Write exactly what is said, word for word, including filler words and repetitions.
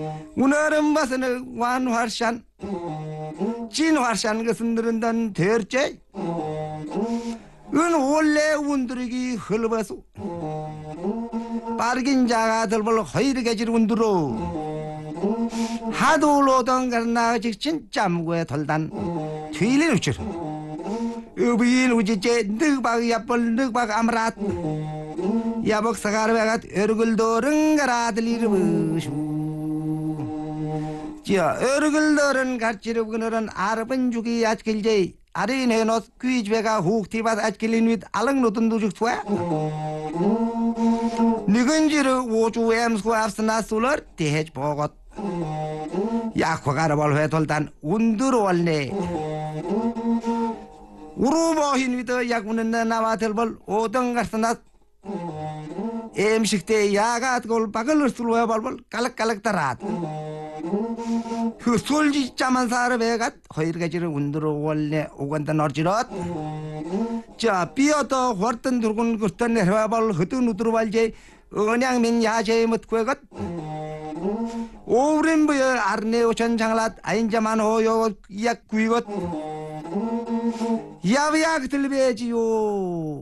오늘은 봐서는 완활산 진활산 것은 늘은단 대열째 은 원래 운두르기 흘러버서 빠르긴 자가 들벌 허이르게 질 운두로 하도 올라오던 가나 직진 짬구에 덜단 뒤일린 우치로 의비인 우지째 늑박 야벌 늑박 아무랏 야복 사가르베가 얼굴 도른 가라 들리르부슈 자 얼굴 도른 가치르 그늘은 아르번 주기 아직일제 아래인해 놓 귀집애가 훅 티바스 아직일린 윗 알릉 노든 두죽 수야 니근지르 오주 엠스고 앞스나 술러 대해지 보got 약화가르벌 회돌단 운두로 왔네 우루보힌 위더 약우는 나와 들벌 오덩 가스나 엠식대 야가 골박을 술로야 벌벌 깔락깔락 따라 그 솔지 짜만 사르베가 허이르가지를 운두로 원래 오간다 너지럿 자 삐어도 훨던 durgun 그스던 내려와벌 흐뜬 우두로 발제 은양민 야제에 묻고것 오브림부여 아르네오 전장랏 아인자만 호요 약 구이것 야비약 들배지요